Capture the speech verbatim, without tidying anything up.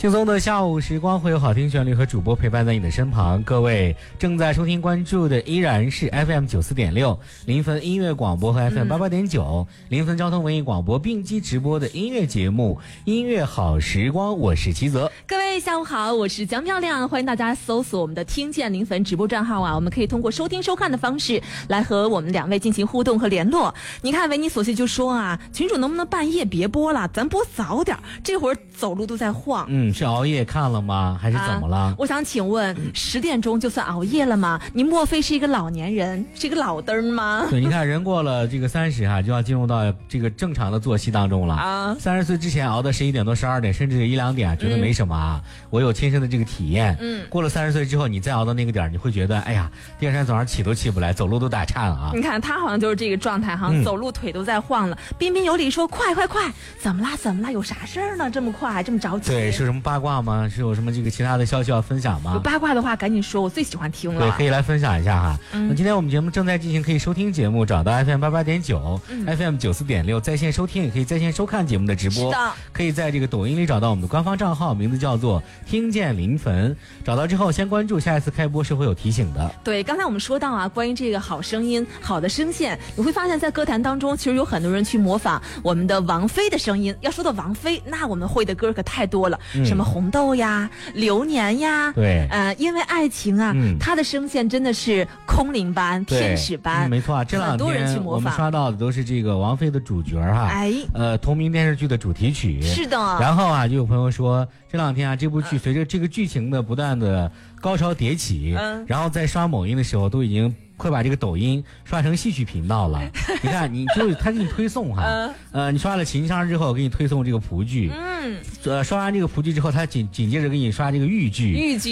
轻松的下午时光，会有好听旋律和主播陪伴在你的身旁。各位正在收听关注的依然是 F M 九四点六临汾音乐广播和 F M 八八点九临汾交通文艺广播并机直播的音乐节目音乐好时光，我是齐泽。 各位下午好，我是江漂亮，欢迎大家搜索我们的听见临汾直播账号啊，我们可以通过收听收看的方式来和我们两位进行互动和联络。你看维尼索西就说啊，群主能不能半夜别播了，咱播早点，这会儿走路都在晃。 嗯，是熬夜看了吗？还是怎么了？ 啊、我想请问，十点钟就算熬夜了吗？你莫非是一个老年人，是一个老灯吗？ 对，你看人过了这个三十哈，就要进入到这个正常的作息当中了啊。三十岁之前熬到十一点多、十二点，甚至一两点，觉得没什么啊。嗯、我有亲身的这个体验。嗯，过了三十岁之后，你再熬到那个点，你会觉得，哎呀，第二天早上起都起不来，走路都打颤啊。 你看他好像就是这个状态哈，嗯、走路腿都在晃了。彬彬有礼说：“快快快，怎么啦？怎么啦？有啥事儿呢？这么快，这么着急？” 对，是什么八卦吗？是有什么这个其他的消息要分享吗？ 有八卦的话赶紧说，我最喜欢听了。 对，可以来分享一下哈。嗯、那今天我们节目正在进行，可以收听节目，找到 F M 八八点九、F M 九四点六在线收听，也可以在线收看节目的直播。 是的， 可以在这个抖音里找到我们的官方账号，名字叫做听见临汾。找到之后先关注，下一次开播是会有提醒的。 对，刚才我们说到啊，关于这个好声音、好的声线，你会发现在歌坛当中，其实有很多人去模仿我们的王菲的声音。要说到王菲，那我们会的歌可太多了，嗯、什么红豆呀、流年呀， 对， 呃，因为爱情啊，嗯、她的声线真的是空灵般、天使般， 嗯、没错啊。这两天我们刷到的都是这个王菲的主角哈，哎，呃，同名电视剧的主题曲。 是的。 然后啊，就有朋友说，这两天啊，这部剧随着这个剧情的不断的高潮迭起，嗯、然后在刷某音的时候都已经快把这个抖音刷成戏曲频道了。你看，你就是他给你推送哈，嗯、呃，你刷了秦腔之后，给你推送这个蒲剧，嗯，呃，刷完这个蒲剧之后，他紧紧接着给你刷这个豫剧， 豫剧。